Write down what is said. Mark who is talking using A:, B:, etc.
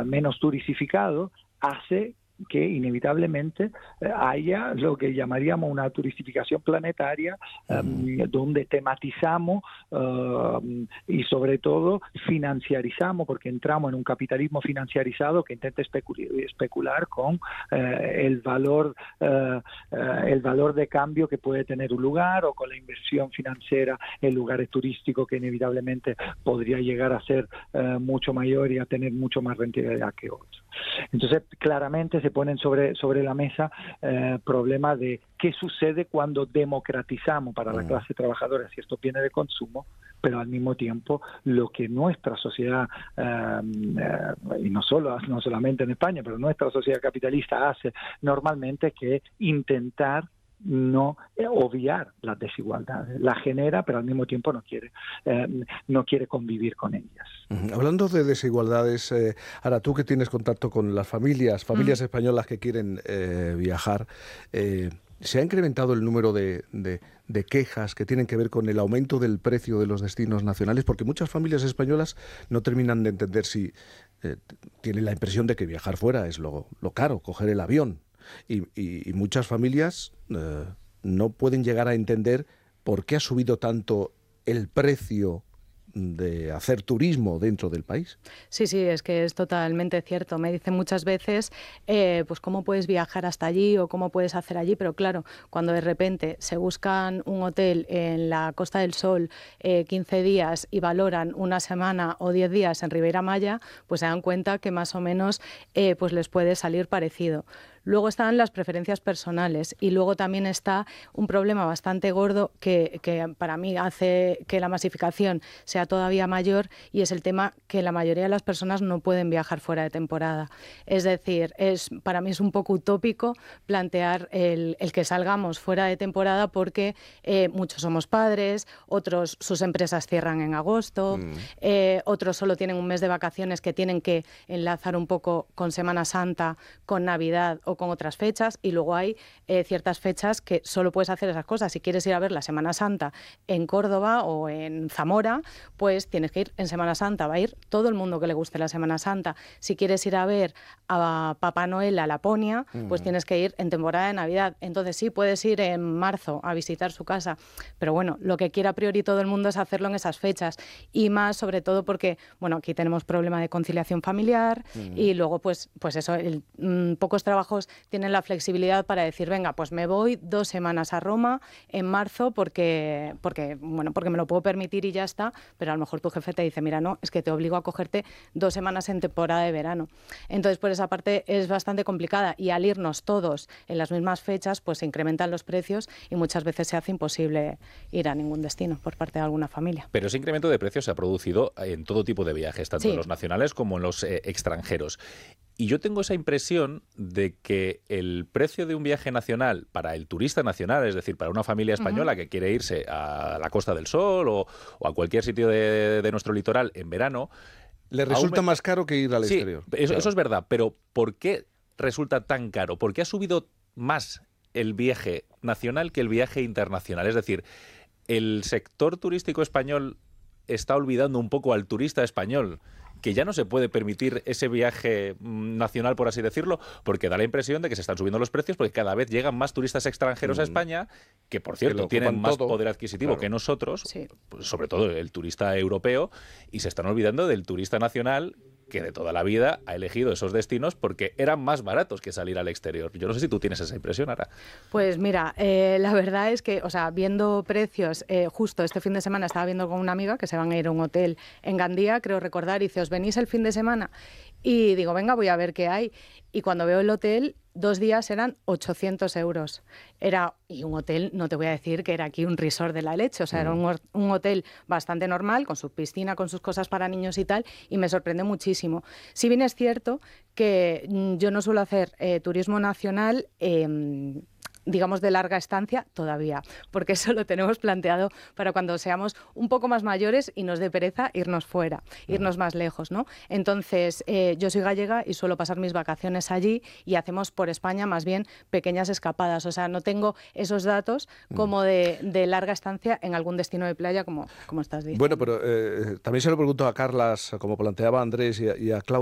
A: menos turistificado, hace que inevitablemente haya lo que llamaríamos una turistificación planetaria, donde tematizamos y sobre todo financiarizamos, porque entramos en un capitalismo financiarizado que intenta especular con el valor de cambio que puede tener un lugar, o con la inversión financiera en lugares turísticos que inevitablemente podría llegar a ser mucho mayor y a tener mucho más rentabilidad que otros. Entonces, claramente se ponen sobre la mesa problemas de qué sucede cuando democratizamos para la clase trabajadora ciertos bienes de consumo, pero al mismo tiempo lo que nuestra sociedad, y no solamente en España, pero nuestra sociedad capitalista hace normalmente, que intentar no obviar las desigualdades, las genera, pero al mismo tiempo no quiere convivir con ellas.
B: Hablando de desigualdades, ahora tú que tienes contacto con las familias españolas que quieren viajar, ¿se ha incrementado el número de quejas que tienen que ver con el aumento del precio de los destinos nacionales? Porque muchas familias españolas no terminan de entender si tienen la impresión de que viajar fuera es lo caro, coger el avión. Y muchas familias no pueden llegar a entender por qué ha subido tanto el precio de hacer turismo dentro del país.
C: Sí, es que es totalmente cierto. Me dicen muchas veces, pues cómo puedes viajar hasta allí o cómo puedes hacer allí, pero claro, cuando de repente se buscan un hotel en la Costa del Sol 15 días y valoran una semana o 10 días en Ribeira Maya, pues se dan cuenta que más o menos pues les puede salir parecido. Luego están las preferencias personales y luego también está un problema bastante gordo que para mí hace que la masificación sea todavía mayor, y es el tema que la mayoría de las personas no pueden viajar fuera de temporada. Es decir, para mí es un poco utópico plantear el que salgamos fuera de temporada, porque muchos somos padres, otros sus empresas cierran en agosto, otros solo tienen un mes de vacaciones que tienen que enlazar un poco con Semana Santa, con Navidad o con otras fechas, y luego hay ciertas fechas que solo puedes hacer esas cosas. Si quieres ir a ver la Semana Santa en Córdoba o en Zamora, pues tienes que ir en Semana Santa, va a ir todo el mundo que le guste la Semana Santa. Si quieres ir a ver a Papá Noel a Laponia, pues tienes que ir en temporada de Navidad. Entonces sí, puedes ir en marzo a visitar su casa, pero bueno, lo que quiere a priori todo el mundo es hacerlo en esas fechas, y más sobre todo porque, bueno, aquí tenemos problema de conciliación familiar, y luego pues eso, pocos trabajos tienen la flexibilidad para decir, venga, pues me voy 2 semanas a Roma en marzo porque me lo puedo permitir y ya está, pero a lo mejor tu jefe te dice, mira, no, es que te obligo a cogerte 2 semanas en temporada de verano. Entonces, por esa parte es bastante complicada, y al irnos todos en las mismas fechas, pues se incrementan los precios y muchas veces se hace imposible ir a ningún destino por parte de alguna familia.
D: Pero ese incremento de precios se ha producido en todo tipo de viajes, tanto en los nacionales como en los extranjeros. Y yo tengo esa impresión de que el precio de un viaje nacional para el turista nacional, es decir, para una familia española que quiere irse a la Costa del Sol o a cualquier sitio de nuestro litoral en verano,
B: le resulta más caro que ir al exterior.
D: Eso es verdad, pero ¿por qué resulta tan caro? ¿Por qué ha subido más el viaje nacional que el viaje internacional? Es decir, ¿el sector turístico español está olvidando un poco al turista español, que ya no se puede permitir ese viaje nacional, por así decirlo, porque da la impresión de que se están subiendo los precios porque cada vez llegan más turistas extranjeros a España, que por cierto tienen más poder adquisitivo que nosotros, pues sobre todo el turista europeo, y se están olvidando del turista nacional, que de toda la vida ha elegido esos destinos porque eran más baratos que salir al exterior. Yo no sé si tú tienes esa impresión, Ara.
C: Pues mira, la verdad es que, viendo precios, justo este fin de semana estaba viendo con una amiga que se van a ir a un hotel en Gandía, creo recordar, y dice, ¿os venís el fin de semana? Y digo, venga, voy a ver qué hay. Y cuando veo el hotel, 2 días eran 800 euros. Y un hotel, no te voy a decir que era aquí un resort de la leche, era un hotel bastante normal, con su piscina, con sus cosas para niños y tal, y me sorprende muchísimo. Si bien es cierto que yo no suelo hacer turismo nacional, digamos, de larga estancia todavía, porque eso lo tenemos planteado para cuando seamos un poco más mayores y nos dé pereza irnos fuera, irnos más lejos, ¿no? Entonces, yo soy gallega y suelo pasar mis vacaciones allí, y hacemos por España más bien pequeñas escapadas, no tengo esos datos como de larga estancia en algún destino de playa como estás diciendo.
B: Bueno, pero también se lo pregunto a Carlas, como planteaba Andrés, y a Claudia.